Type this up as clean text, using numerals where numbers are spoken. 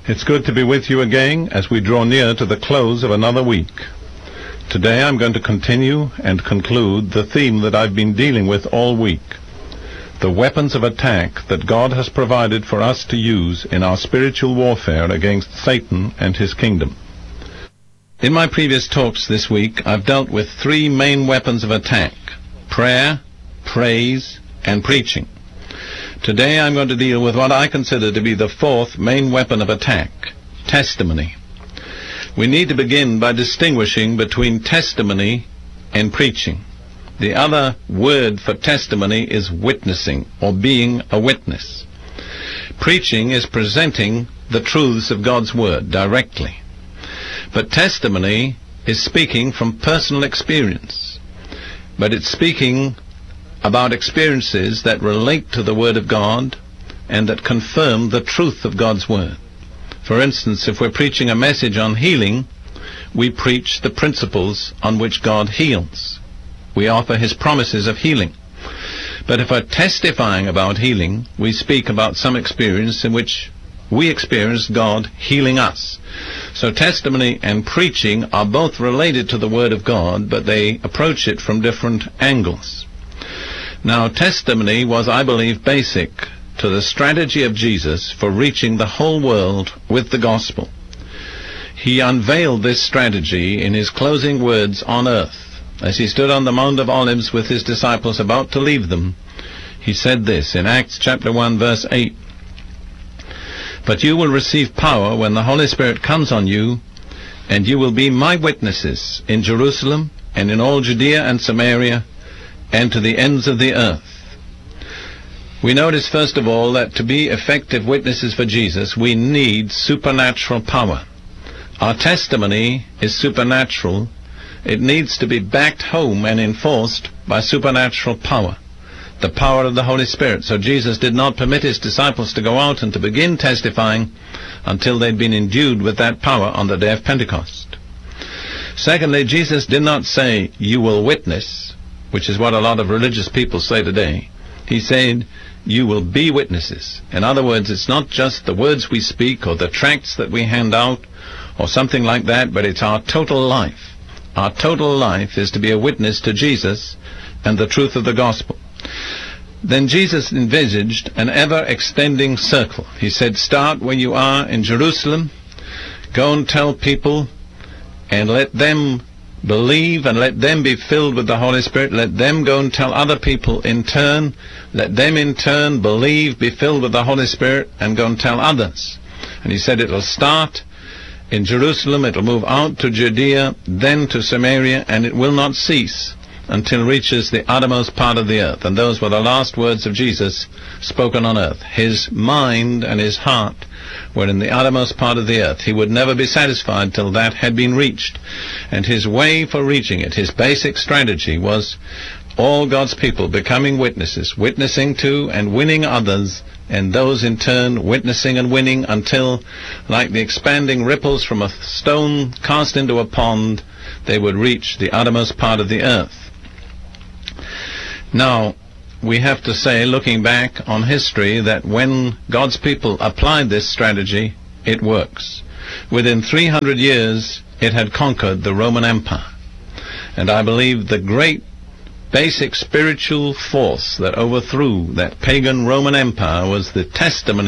It's good to be with you again as we draw near to the close of another week. Today I'm going to continue and conclude the theme that I've been dealing with all week, the weapons of attack that God has provided for us to use in our spiritual warfare against Satan and his kingdom. In my previous talks this week, I've dealt with three main weapons of attack: prayer, praise, and preaching. Today I'm going to deal with what I consider to be the fourth main weapon of attack: testimony. We need to begin by distinguishing between testimony and preaching. The other word for testimony is witnessing, or being a witness. Preaching is presenting the truths of God's Word directly. But testimony is speaking from personal experience. But it's speaking about experiences that relate to the Word of God and that confirm the truth of God's Word. For instance, if we're preaching a message on healing, we preach the principles on which God heals. We offer His promises of healing. But if we're testifying about healing, we speak about some experience in which we experience God healing us. So testimony and preaching are both related to the Word of God, but they approach it from different angles. Now, testimony was, I believe, basic to the strategy of Jesus for reaching the whole world with the gospel. He unveiled this strategy in his closing words on earth. As he stood on the Mount of Olives with his disciples about to leave them, he said this in Acts chapter 1, verse 8, "But you will receive power when the Holy Spirit comes on you, and you will be my witnesses in Jerusalem and in all Judea and Samaria and to the ends of the earth." We notice, first of all, that to be effective witnesses for Jesus, we need supernatural power. Our testimony is supernatural. It needs to be backed home and enforced by supernatural power, the power of the Holy Spirit. So Jesus did not permit his disciples to go out and to begin testifying until they'd been endued with that power on the day of Pentecost. Secondly, Jesus did not say, "You will witness," which is what a lot of religious people say today. He said, "You will be witnesses." In other words, it's not just the words we speak or the tracts that we hand out or something like that, but it's our total life. Our total life is to be a witness to Jesus and the truth of the gospel. Then Jesus envisaged an ever-extending circle. He said, start where you are in Jerusalem, go and tell people, and let them believe and let them be filled with the Holy Spirit. Let them go and tell other people in turn. Let them in turn believe, be filled with the Holy Spirit, and go and tell others. And he said it'll start in Jerusalem, it'll move out to Judea, then to Samaria, and it will not cease until it reaches the uttermost part of the earth. And those were the last words of Jesus spoken on earth. His mind and his heart were in the uttermost part of the earth. He would never be satisfied till that had been reached. And his way for reaching it, his basic strategy, was all God's people becoming witnesses, witnessing to and winning others, and those in turn witnessing and winning until, like the expanding ripples from a stone cast into a pond, they would reach the uttermost part of the earth. Now, we have to say, looking back on history, that when God's people applied this strategy, it works. Within 300 years, it had conquered the Roman Empire. And I believe the great basic spiritual force that overthrew that pagan Roman Empire was the testimony